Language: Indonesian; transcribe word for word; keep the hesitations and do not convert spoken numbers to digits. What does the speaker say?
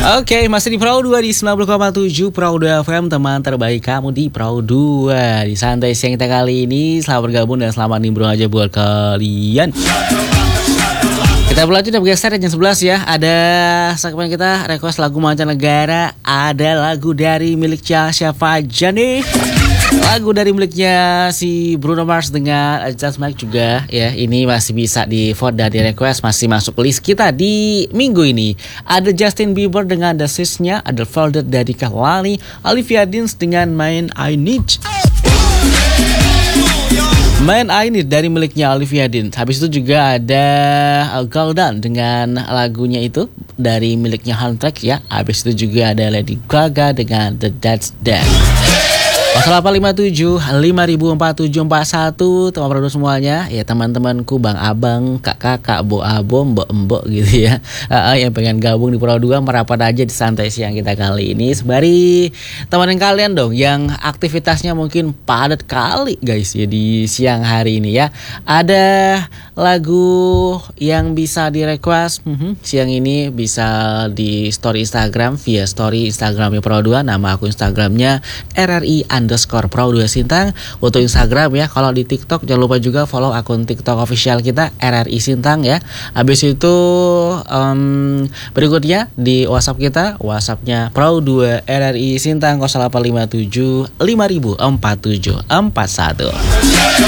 Oke, masih di Pro dua di sembilan puluh koma tujuh Pro dua F M, teman terbaik kamu di Pro dua. Di santai siang kita kali ini, selamat bergabung dan selamat nimbrung aja buat kalian. Kita berlanjut dan bergeser jam sebelas ya. Ada segmen kita request lagu mancanegara. Ada lagu dari milik siapa aja nih? Lagu dari miliknya si Bruno Mars dengan Just Mike juga ya. Ini masih bisa di vote dan di request, masih masuk list kita di minggu ini. Ada Justin Bieber dengan The Sis-nya, ada Folded dari Kehlani, Olivia Dean dengan Main I Need. Main I Need dari miliknya Olivia Dean. Habis itu juga ada Golden dengan lagunya itu dari miliknya Huntrack ya. Habis itu juga ada Lady Gaga dengan The That's That. nol delapan lima tujuh lima empat tujuh empat satu teman produk semuanya ya, teman-temanku, bang abang, kak kakak, bo abo, mbok mbok gitu ya, uh, yang pengen gabung di Pro dua merapat aja di santai siang kita kali ini. Sembari temenin kalian dong yang aktivitasnya mungkin padat kali guys ya di siang hari ini ya. Ada lagu yang bisa di request hmm, siang ini bisa di story Instagram, via story Instagramnya Pro dua, nama akun Instagramnya R R I underscore Pro dua Sintang untuk Instagram ya. Kalau di TikTok jangan lupa juga follow akun TikTok official kita R R I Sintang ya. Habis itu um, berikutnya di WhatsApp kita, WhatsAppnya Pro dua R R I Sintang nol delapan lima tujuh lima empat tujuh empat satu.